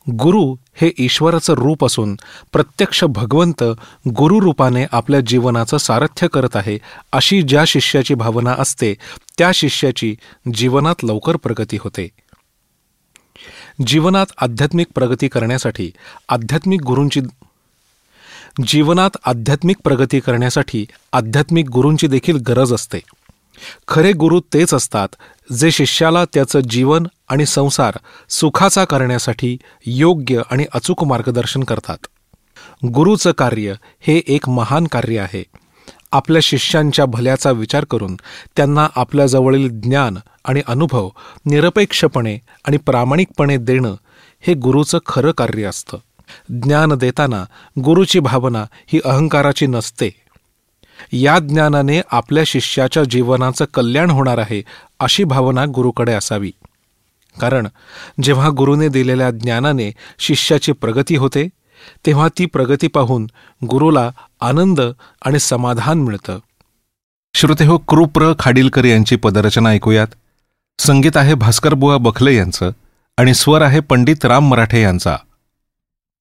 गुरु हे ईश्वराचं रूप असून प्रत्यक्ष भगवंत गुरुरूपाने आपल्या जीवनाचं सारथ्य करत आहे, अशी ज्या शिष्याची भावना असते त्या शिष्याची जीवनात लवकर प्रगती होते. जीवनात आध्यात्मिक प्रगती करण्यासाठी आध्यात्मिक गुरूंची देखील गरज असते. खरे गुरु तेच असतात जे शिष्याला त्याचं जीवन आणि संसार सुखाचा करण्यासाठी योग्य आणि अचूक मार्गदर्शन करतात. गुरुचं कार्य हे एक महान कार्य आहे. आपल्या शिष्यांच्या भल्याचा विचार करून त्यांना आपल्याजवळील ज्ञान आणि अनुभव निरपेक्षपणे आणि प्रामाणिकपणे देणं हे गुरुचं खरं कार्य असतं. ज्ञान देताना गुरुची भावना ही अहंकाराची नसते. या ज्ञानाने आपल्या शिष्याच्या जीवनाचं कल्याण होणार आहे अशी भावना गुरुकडे असावी. कारण जेव्हा गुरुने दिलेल्या ज्ञानाने शिष्याची प्रगती होते तेव्हा ती प्रगती पाहून गुरुला आनंद आणि समाधान मिळतं. श्रोतेहो, कृप्र खाडीलकर यांची पदरचना ऐकूयात. संगीत आहे भास्करबुवा बखले यांचं आणि स्वर आहे पंडित राम मराठे यांचा.